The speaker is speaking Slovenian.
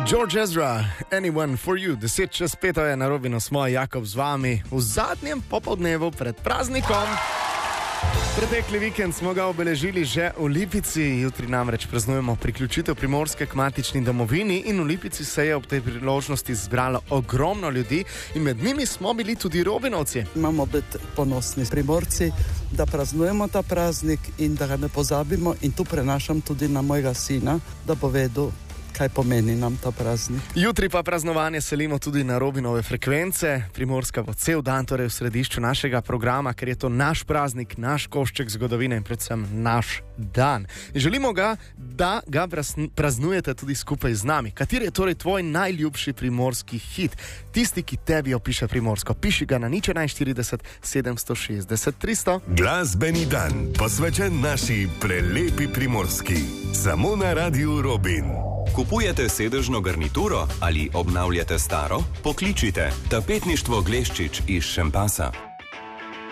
George Ezra, Anyone for You, 10:05 je na Robinu, smo Jakob z vami v zadnjem popoldnevu pred praznikom. Pretekli vikend smo ga obeležili že v Lipici, jutri namreč praznujemo priključitev Primorske k matični domovini in v Lipici se je ob tej priložnosti zbralo ogromno ljudi in med njimi smo bili tudi Robinovci. Imamo biti ponosni Primorci, da praznujemo ta praznik in da ga ne pozabimo, in tu prenašam tudi na mojega sina, da bo vedel, kaj pomeni nam ta praznik. Jutri pa praznovanje selimo tudi na Robinove frekvence. Primorska bo cel dan torej v središču našega programa, ker je to naš praznik, naš košček zgodovine in predvsem naš dan. In želimo ga, da ga praznujete tudi skupaj z nami. Kateri je torej tvoj najljubši primorski hit? Tisti, ki tebi opiše Primorsko. Piši ga na 041 760 300. Glasbeni dan, posvečen naši prelepi Primorski. Samo na Radiu Robin. Kupujete sedežno garnituro ali obnavljate staro? Pokličite Tapetništvo Gleščič iz Šempasa.